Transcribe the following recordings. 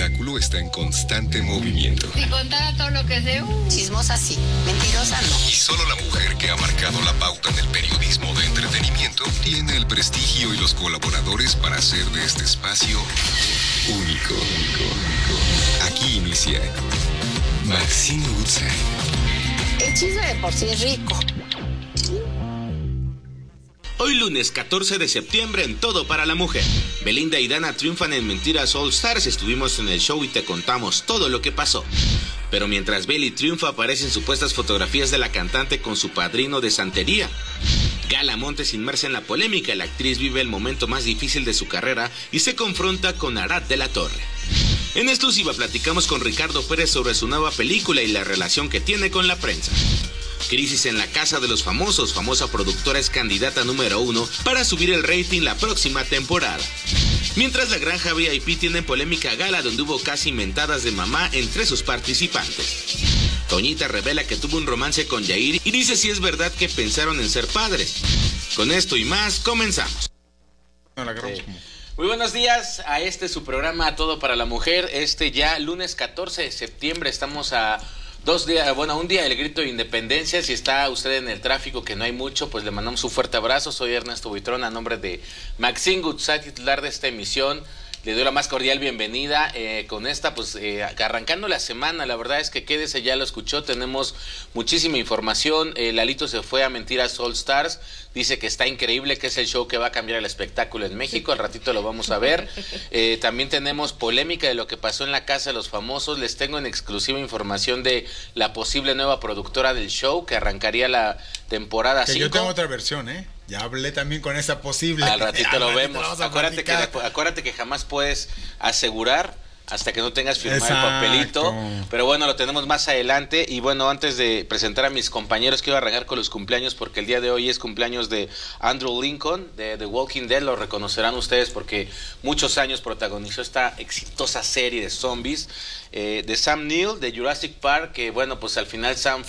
espectáculo está en constante movimiento. Si contara todo lo que sé, chismosa sí, mentirosa no. Y solo la mujer que ha marcado la pauta en el periodismo de entretenimiento tiene el prestigio y los colaboradores para hacer de este espacio único. Aquí inicia Maxine Goodside. El chisme de por sí es rico. Hoy lunes 14 de septiembre en Todo para la Mujer. Belinda y Dana triunfan en Mentiras All Stars. Estuvimos en el show y te contamos todo lo que pasó. Pero mientras Beli triunfa, aparecen supuestas fotografías de la cantante con su padrino de santería. Gala Montes inmersa en la polémica. La actriz vive el momento más difícil de su carrera y se confronta con Arad de la Torre. En exclusiva platicamos con Ricardo Pérez sobre su nueva película y la relación que tiene con la prensa. Crisis en la Casa de los Famosos. Famosa productora es candidata número 1 para subir el rating la próxima temporada. Mientras la Granja VIP tiene polémica gala donde hubo casi mentadas de mamá entre sus participantes. Toñita revela que tuvo un romance con Yair y dice si es verdad que pensaron en ser padres. Con esto y más, comenzamos. Muy buenos días a su programa Todo para la Mujer. Ya lunes 14 de septiembre estamos a un día del grito de independencia. Si está usted en el tráfico, que no hay mucho, pues le mandamos un fuerte abrazo. Soy Ernesto Buitrón, a nombre de Maxine Goodside, titular de esta emisión. Le doy la más cordial bienvenida con esta, arrancando la semana. La verdad es que quédese, ya lo escuchó, tenemos muchísima información. Lalito se fue a Mentiras All Stars, dice que está increíble, que es el show que va a cambiar el espectáculo en México. Al ratito lo vamos a ver. También tenemos polémica de lo que pasó en la Casa de los Famosos. Les tengo en exclusiva información de la posible nueva productora del show que arrancaría la temporada 5. Yo tengo otra versión, Ya hablé también con esa posible. Al ratito lo vemos. Acuérdate que jamás puedes asegurar hasta que no tengas firmado el papelito. Pero bueno, lo tenemos más adelante. Y bueno, antes de presentar a mis compañeros, quiero arrancar con los cumpleaños, porque el día de hoy es cumpleaños de Andrew Lincoln, de The Walking Dead. Lo reconocerán ustedes porque muchos años protagonizó esta exitosa serie de zombies. De Sam Neill, de Jurassic Park, que bueno, pues al final Sam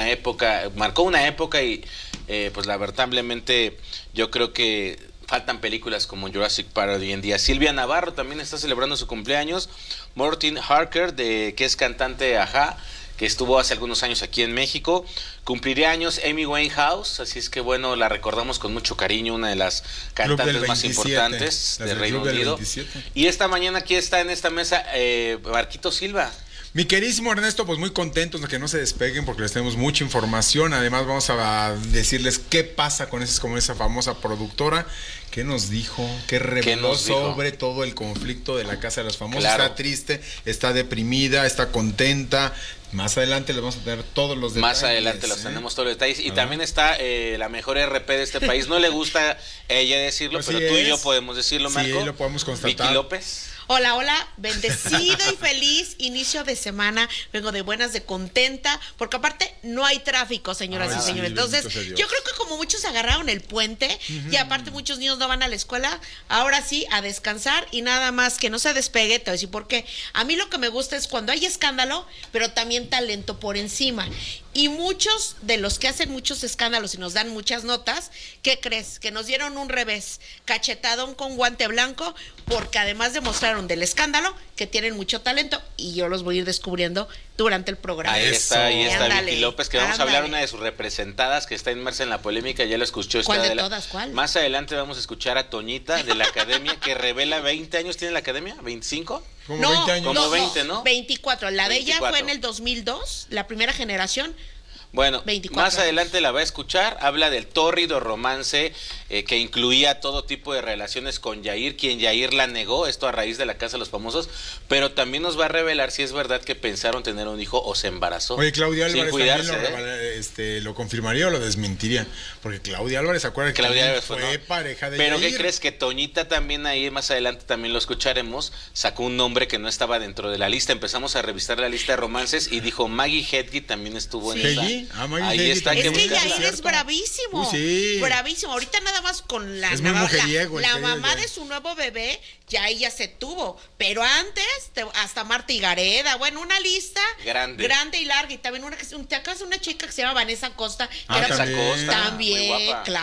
marcó una época y pues lamentablemente yo creo que faltan películas como Jurassic Park hoy en día. Silvia Navarro también está celebrando su cumpleaños. Martin Harker, que es cantante de Ajá, que estuvo hace algunos años aquí en México. Cumpliría años Amy Winehouse, así es que bueno, la recordamos con mucho cariño, una de las cantantes más importantes de Reino Unido. Y esta mañana aquí está en esta mesa Marquito Silva. Mi queridísimo Ernesto, pues muy contentos de que no se despeguen porque les tenemos mucha información. Además vamos a decirles qué pasa con esa famosa productora. ¿Qué nos dijo? ¿Qué reveló sobre todo el conflicto de la Casa de los Famosos? Claro. Está triste, está deprimida, está contenta. Más adelante les vamos a tener todos los detalles. Más adelante los tenemos todos los detalles. Y también está la mejor RP de este país. No le gusta ella decirlo, pues pero tú y yo podemos decirlo, Marco. Sí, lo podemos constatar. Vicky López. Hola, bendecido y feliz inicio de semana. Vengo de buenas, de contenta, porque aparte no hay tráfico, señoras y señores. Entonces, yo creo que como muchos agarraron el puente, y aparte muchos niños no van a la escuela, ahora sí, a descansar y nada más que no se despegue. Te voy a decir por qué. A mí lo que me gusta es cuando hay escándalo, pero también talento por encima. Y muchos de los que hacen muchos escándalos y nos dan muchas notas, ¿qué crees? Que nos dieron un revés, cachetadón con guante blanco, porque además demostraron del escándalo que tienen mucho talento y yo los voy a ir descubriendo durante el programa. Ahí está Vicky López, que vamos a hablar una de sus representadas que está inmersa en la polémica, ya la escuchó. ¿Cuál de todas? ¿Cuál? Más adelante vamos a escuchar a Toñita de la Academia, que revela 20 años tiene la Academia, ¿25? Como 20 años. Como 20, ¿no? 24. La 24. de ella fue en el 2002, la primera generación. Bueno, 24 más años. Adelante la va a escuchar. Habla del tórrido romance que incluía todo tipo de relaciones con Yair, quien Yair la negó, esto a raíz de la Casa de los Famosos, pero también nos va a revelar si es verdad que pensaron tener un hijo o se embarazó. Oye, Claudia Álvarez cuidarse, lo confirmaría o lo desmentiría, porque Claudia Álvarez, acuérdate que Claudia Álvarez fue pareja de Pero Yair. ¿qué crees? Que Toñita también ahí, más adelante también lo escucharemos, sacó un nombre que no estaba dentro de la lista. Empezamos a revisar la lista de romances y dijo Maggie Hedgie también estuvo en esa. Ahí está. Es que Yair es bravísimo. Sí. Bravísimo. Ahorita nada más con la mamá de su nuevo bebé, ya ella se tuvo. Pero antes, hasta Marta Higareda. Bueno, una lista grande y larga. Y también ¿te acuerdas de una chica que se llama Vanessa Costa? Vanessa Costa. También, muy guapa. claro.